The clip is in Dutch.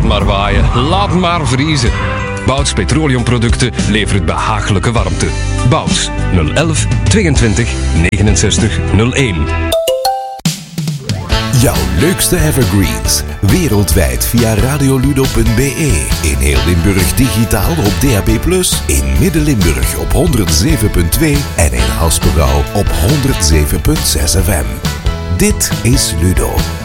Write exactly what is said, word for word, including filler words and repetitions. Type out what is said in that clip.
maar waaien, laat maar vriezen. Bouts Petroleumproducten levert behagelijke warmte. Bouts nul elf tweeëntwintig negenenzestig nul één. Jouw leukste evergreens. Wereldwijd via radioludo punt b e. In heel Limburg digitaal op D A B plus. In Midden-Limburg op honderdzeven punt twee. En in Haspengouw op honderdzeven punt zes F M. Dit is Ludo.